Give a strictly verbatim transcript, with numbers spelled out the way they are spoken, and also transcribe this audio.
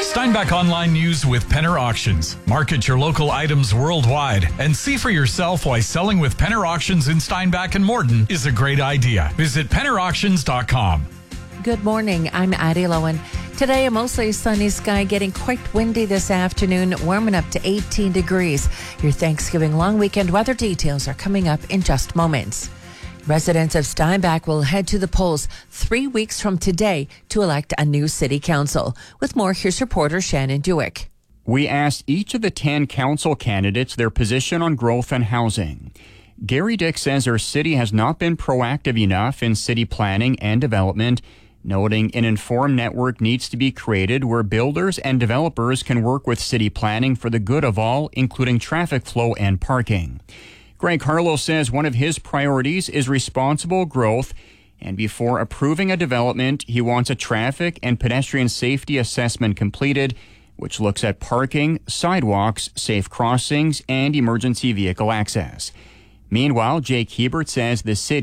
Steinbach Online News with Penner Auctions. Market your local items worldwide and see for yourself why selling with Penner Auctions in Steinbach and Morton is a great idea. Visit penner auctions dot com. Good morning. I'm Addie Lowen. Today, a mostly sunny sky, getting quite windy this afternoon, warming up to eighteen degrees. Your Thanksgiving long weekend weather details are coming up in just moments. Residents of Steinbach will head to the polls three weeks from today to elect a new city council. With more, here's reporter Shannon Dewick. We asked each of the ten council candidates their position on growth and housing. Gary Dick says our city has not been proactive enough in city planning and development, noting an informed network needs to be created where builders and developers can work with city planning for the good of all, including traffic flow and parking. Greg Harlow says one of his priorities is responsible growth, and before approving a development, he wants a traffic and pedestrian safety assessment completed, which looks at parking, sidewalks, safe crossings, and emergency vehicle access. Meanwhile, Jake Hebert says the city